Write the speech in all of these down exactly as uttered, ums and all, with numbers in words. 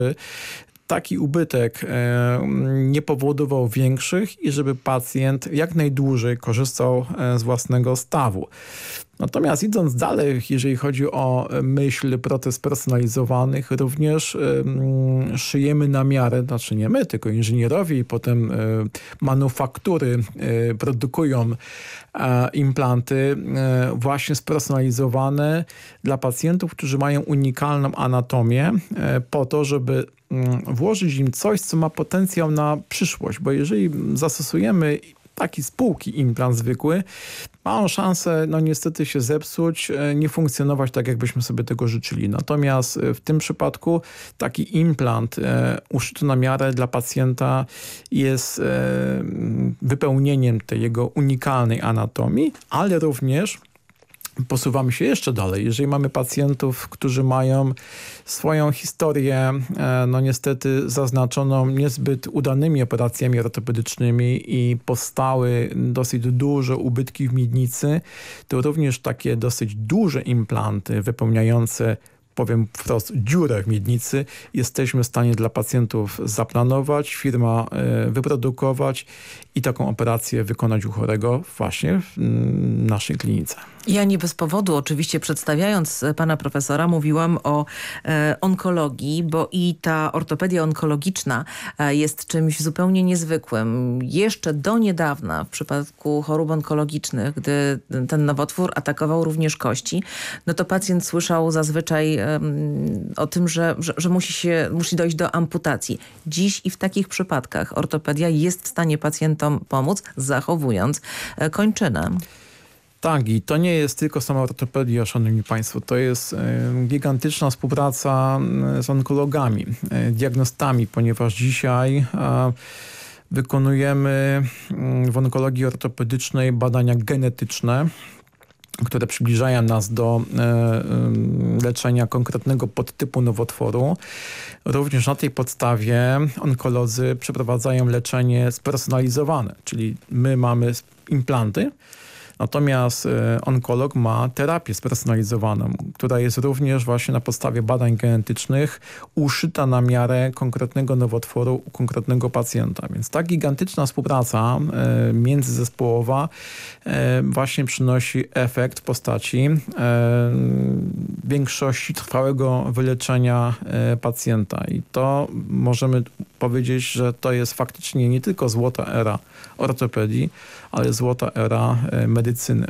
taki ubytek nie powodował większych i żeby pacjent jak najdłużej korzystał z własnego stawu. Natomiast idąc dalej, jeżeli chodzi o myśl protez personalizowanych, również y, szyjemy na miarę, znaczy nie my, tylko inżynierowie i potem y, manufaktury y, produkują y, implanty y, właśnie spersonalizowane dla pacjentów, którzy mają unikalną anatomię y, po to, żeby y, włożyć im coś, co ma potencjał na przyszłość, bo jeżeli zastosujemy taki z półki implant zwykły, ma on szansę, no niestety się zepsuć, nie funkcjonować tak, jakbyśmy sobie tego życzyli. Natomiast w tym przypadku taki implant e, uszyty na miarę dla pacjenta jest e, wypełnieniem tej jego unikalnej anatomii, ale również posuwamy się jeszcze dalej. Jeżeli mamy pacjentów, którzy mają swoją historię, no niestety zaznaczoną niezbyt udanymi operacjami ortopedycznymi i powstały dosyć duże ubytki w miednicy, to również takie dosyć duże implanty wypełniające, powiem wprost, dziurę w miednicy jesteśmy w stanie dla pacjentów zaplanować, firma wyprodukować i taką operację wykonać u chorego właśnie w naszej klinice. Ja nie bez powodu, oczywiście przedstawiając pana profesora, mówiłam o e, onkologii, bo i ta ortopedia onkologiczna e, jest czymś zupełnie niezwykłym. Jeszcze do niedawna w przypadku chorób onkologicznych, gdy ten nowotwór atakował również kości, no to pacjent słyszał zazwyczaj e, o tym, że, że, że musi, się, musi dojść do amputacji. Dziś i w takich przypadkach ortopedia jest w stanie pacjentom pomóc, zachowując e, kończynę. Tak, i to nie jest tylko sama ortopedia, szanowni państwo, to jest gigantyczna współpraca z onkologami, diagnostami, ponieważ dzisiaj wykonujemy w onkologii ortopedycznej badania genetyczne, które przybliżają nas do leczenia konkretnego podtypu nowotworu. Również na tej podstawie onkolodzy przeprowadzają leczenie spersonalizowane, czyli my mamy implanty, natomiast onkolog ma terapię spersonalizowaną, która jest również właśnie na podstawie badań genetycznych uszyta na miarę konkretnego nowotworu u konkretnego pacjenta. Więc ta gigantyczna współpraca międzyzespołowa właśnie przynosi efekt w postaci większości trwałego wyleczenia pacjenta. I to możemy powiedzieć, że to jest faktycznie nie tylko złota era ortopedii, ale złota era medycyny.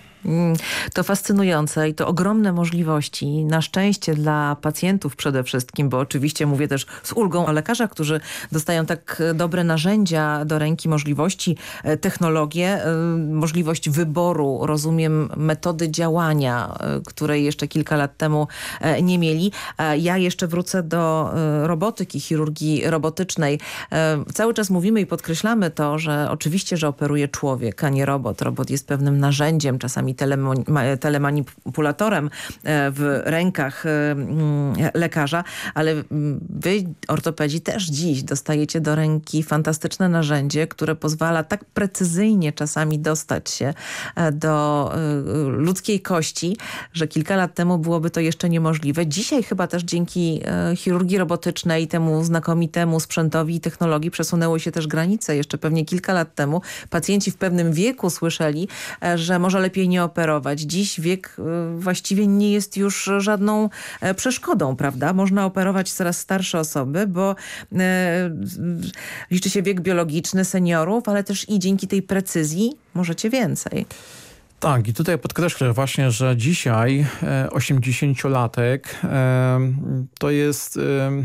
To fascynujące i to ogromne możliwości, na szczęście dla pacjentów przede wszystkim, bo oczywiście mówię też z ulgą o lekarzach, którzy dostają tak dobre narzędzia do ręki, możliwości, technologie, możliwość wyboru, rozumiem, metody działania, której jeszcze kilka lat temu nie mieli. Ja jeszcze wrócę do robotyki, chirurgii robotycznej. Cały czas mówimy i podkreślamy to, że oczywiście, że operuje człowiek, a nie robot. Robot jest pewnym narzędziem, czasami telemanipulatorem w rękach lekarza, ale wy, ortopedzi, też dziś dostajecie do ręki fantastyczne narzędzie, które pozwala tak precyzyjnie czasami dostać się do ludzkiej kości, że kilka lat temu byłoby to jeszcze niemożliwe. Dzisiaj chyba też dzięki chirurgii robotycznej, temu znakomitemu sprzętowi i technologii przesunęły się też granice. Jeszcze pewnie kilka lat temu pacjenci w pewnym wieku słyszeli, że może lepiej nie operować. Dziś wiek właściwie nie jest już żadną przeszkodą, prawda? Można operować coraz starsze osoby, bo e, liczy się wiek biologiczny seniorów, ale też i dzięki tej precyzji możecie więcej. Tak, i tutaj podkreślę właśnie, że dzisiaj osiemdziesięciolatek e, to jest... E,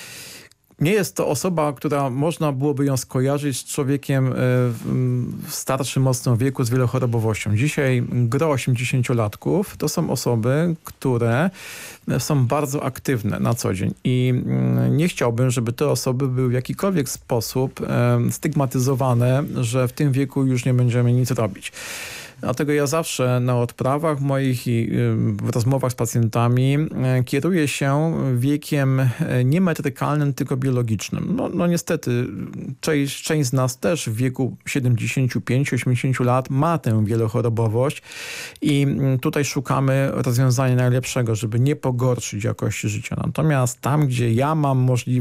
Nie jest to osoba, która można byłoby ją skojarzyć z człowiekiem w starszym, mocnym wieku z wielochorobowością. Dzisiaj gro osiemdziesięciolatków to są osoby, które są bardzo aktywne na co dzień i nie chciałbym, żeby te osoby były w jakikolwiek sposób stygmatyzowane, że w tym wieku już nie będziemy nic robić. Dlatego ja zawsze na odprawach moich i w rozmowach z pacjentami kieruję się wiekiem nie metrykalnym, tylko biologicznym. No, no niestety część, część z nas też w wieku siedemdziesięciu pięciu osiemdziesięciu lat ma tę wielochorobowość i tutaj szukamy rozwiązania najlepszego, żeby nie pogorszyć jakości życia. Natomiast tam, gdzie ja mam możliwość